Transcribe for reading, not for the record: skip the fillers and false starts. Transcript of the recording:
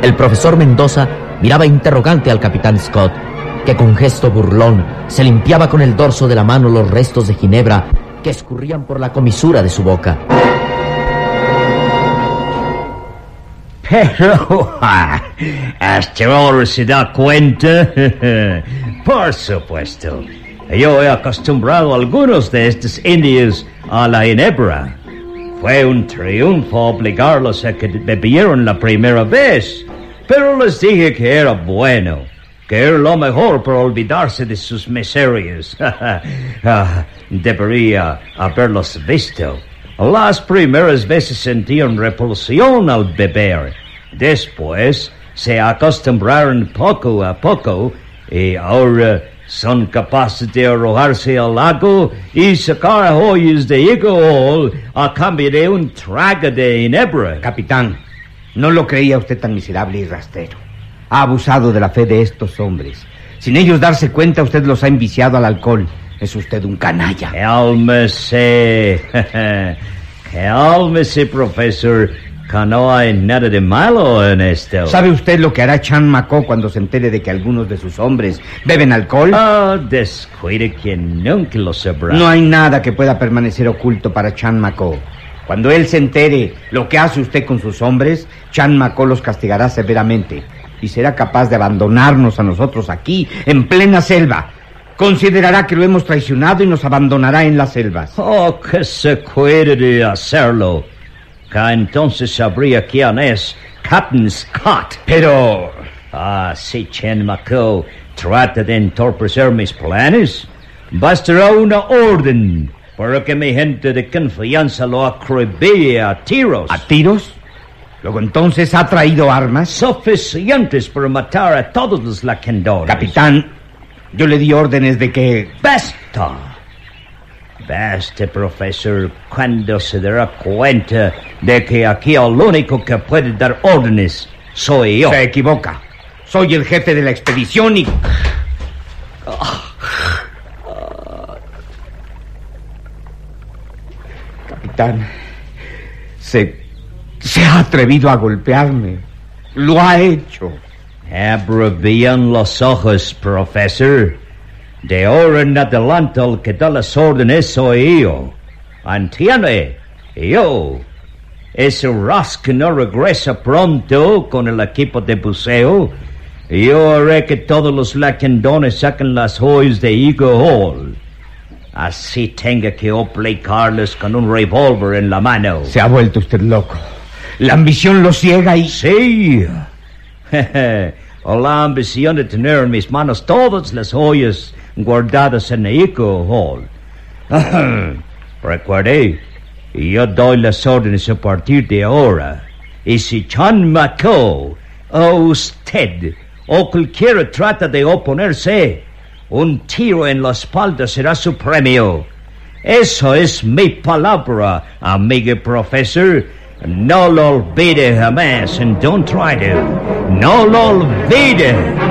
El profesor Mendoza miraba interrogante al capitán Scott, que con gesto burlón se limpiaba con el dorso de la mano los restos de ginebra que escurrían por la comisura de su boca. Pero, ¿hasta ahora se da cuenta? Por supuesto. Yo he acostumbrado a algunos de estos indios a la ginebra. Fue un triunfo obligarlos a que bebieran la primera vez, pero les dije que era bueno, que era lo mejor para olvidarse de sus miserias. Debería haberlos visto. Las primeras veces sentían repulsión al beber. Después se acostumbraron poco a poco y ahora son capaces de arrojarse al lago y sacar joyas de higo a cambio de un trago de ginebra. Capitán, no lo creía usted tan miserable y rastrero. Ha abusado de la fe de estos hombres. Sin ellos darse cuenta, usted los ha enviciado al alcohol. Es usted un canalla. Cálmese. Cálmese, profesor, que no hay nada de malo en esto. ¿Sabe usted lo que hará Chan Macó cuando se entere de que algunos de sus hombres beben alcohol? Descuide que nunca lo sabrá. No hay nada que pueda permanecer oculto para Chan Macó. Cuando él se entere lo que hace usted con sus hombres, Chan Macó los castigará severamente y será capaz de abandonarnos a nosotros aquí, en plena selva. Considerará que lo hemos traicionado y nos abandonará en las selvas. Oh, que se cuide de hacerlo. Que entonces sabría quién es Captain Scott. Pero... si Chan Macó trata de entorpecer mis planes, bastará una orden para que mi gente de confianza lo acribille a tiros. ¿A tiros? Luego entonces ha traído armas suficientes para matar a todos los lacandones. Capitán, yo le di órdenes de que... ¡Basta! Basta, profesor, cuando se dará cuenta de que aquí el único que puede dar órdenes soy yo. Se equivoca. Soy el jefe de la expedición y... Capitán, se ha atrevido a golpearme. Lo ha hecho. Abra bien los ojos, profesor. De ahora en adelante el que da las órdenes soy yo. ¿Entiende? Yo. Ese rasco no regresa pronto con el equipo de buceo. Yo haré que todos los lacandones saquen las joyas de Eagle Hall. Así tenga que aplicarles con un revólver en la mano. Se ha vuelto usted loco. La ambición lo ciega y... Sí. O la ambición de tener en mis manos todas las joyas guardadas en Eagle Hall. Recuerde, yo doy las órdenes a partir de ahora. Y si Chan Macó, o usted, o cualquiera trata de oponerse, un tiro en la espalda será su premio. Eso es mi palabra, amigo profesor. No lo olvide jamás, and don't try to. No lo olvide.